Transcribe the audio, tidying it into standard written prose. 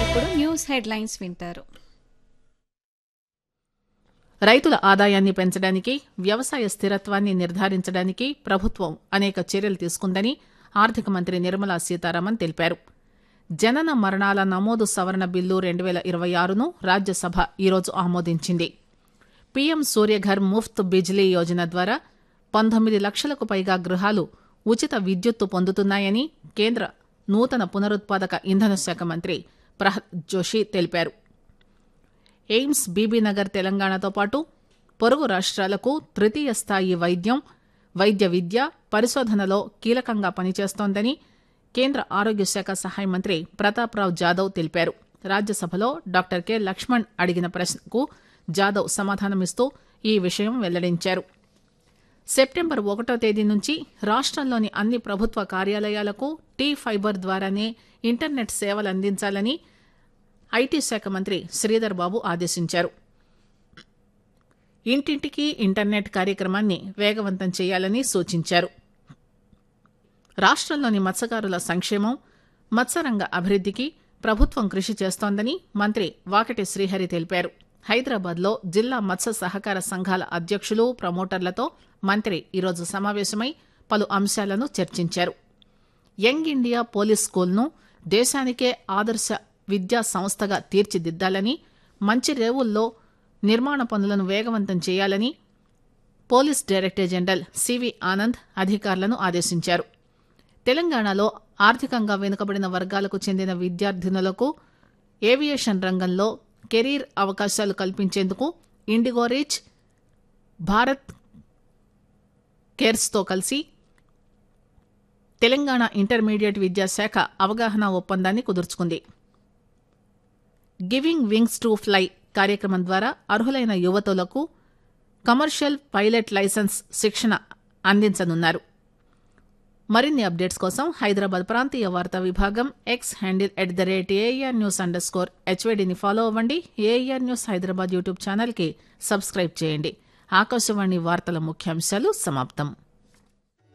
ఇప్పుడు news headlines వింటారు. రైతుల ఆదాయాన్ని పెంచడానికి, వ్యవసాయ స్థిరత్వాన్ని నిర్ధారించడానికి ప్రభుత్వం అనేక చర్యలు తీసుకుందని ఆర్థిక మంత్రి నిర్మలా సీతారామన్ తెలిపారు. జనన మరణాల నమోదు సవరణ బిల్లు 2026ను రాజ్యసభ ఈరోజు ఆమోదించింది. పీఎం సూర్యఘర్ ముఫ్త్ బిజ్లీ యోజన ద్వారా 19 లక్షలకు పైగా గృహాలు ఉచిత విద్యుత్తు పొందుతున్నాయని కేంద్ర నూతన పునరుత్పాదక ఇంధన శాఖ మంత్రి ప్రహ్లాద్ జోషి తెలిపారు. ఎయిమ్స్ బీబీనగర్ తెలంగాణతో పాటు పొరుగు రాష్ట్రాలకు తృతీయ స్థాయి వైద్యం, వైద్య విద్య, పరిశోధనలో కీలకంగా పనిచేస్తోందని కేంద్ర ఆరోగ్య శాఖ సహాయ మంత్రి ప్రతాప్రావ్ జాదవ్ తెలిపారు. రాజ్యసభలో డాక్టర్ కె లక్ష్మణ్ అడిగిన ప్రశ్నకు జాదవ్ సమాధానమిస్తూ ఈ విషయం వెల్లడించారు. సెప్టెంబర్ 1వ తేదీ నుంచి రాష్ట్రంలోని అన్ని ప్రభుత్వ కార్యాలయాలకు టీ ఫైబర్ ద్వారానే ఇంటర్నెట్ సేవలు అందించాలని ఐటీ శాఖ మంత్రి శ్రీధర్ బాబు ఆదేశించారు. ఇంటింటికి ఇంటర్నెట్ కార్యక్రమాన్ని వేగవంతం చేయాలని సూచించారు. రాష్ట్రంలోని మత్స్యకారుల సంక్షేమం, మత్స్యరంగ అభివృద్దికి ప్రభుత్వం కృషి చేస్తోందని మంత్రి వాకటి శ్రీహరి తెలిపారు. హైదరాబాద్లో జిల్లా మత్స్య సహకార సంఘాల అధ్యక్షులు, ప్రమోటర్లతో మంత్రి ఈరోజు సమావేశమై పలు అంశాలను చర్చించారు. యంగ్ ఇండియా పోలీస్ స్కూల్ను దేశానికే ఆదర్శ విద్యా సంస్థగా తీర్చిదిద్దాలని, మంచి రేవుల్లో నిర్మాణ పనులను వేగవంతం చేయాలని police director general CV Anand అధికారులను ఆదేశించారు. తెలంగాణలో ఆర్థికంగా వెనుకబడిన వర్గాలకు చెందిన విద్యార్థినులకు ఏవియేషన్ రంగంలో కెరీర్ అవకాశాలు కల్పించేందుకు ఇండిగో రీచ్, భారత్ కేర్స్తో కలిసి తెలంగాణ ఇంటర్మీడియట్ విద్యాశాఖ అవగాహన ఒప్పందాన్ని కుదుర్చుకుంది. గివింగ్ వింగ్స్ టు ఫ్లై కార్యక్రమం ద్వారా అర్హులైన యువతులకు కమర్షియల్ పైలట్ లైసెన్స్ శిక్షణ అందించనున్నారు. మరిన్ని అప్డేట్స్ కోసం హైదరాబాద్ ప్రాంతీయ వార్తా విభాగం ఎక్స్ హ్యాండిల్ @AIR_HVDని ఫాలో అవ్వండి. AIR న్యూస్ హైదరాబాద్ యూట్యూబ్ ఛానల్కి సబ్స్క్రైబ్ చేయండి. ఆకాశవాణి వార్తల ముఖ్యాంశాలు సమాప్తం.